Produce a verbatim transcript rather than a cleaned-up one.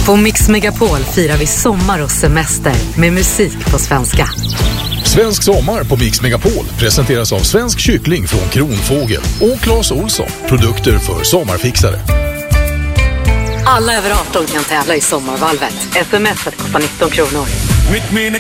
På Mix Megapol firar vi sommar och semester med musik på svenska. Svensk sommar på Mix Megapol presenteras av Svensk kyckling från Kronfågel och Claes Olsson, produkter för sommarfixare. Alla över arton kan tävla i sommarvalvet. Sms att kosta nitton kronor. Mitt minne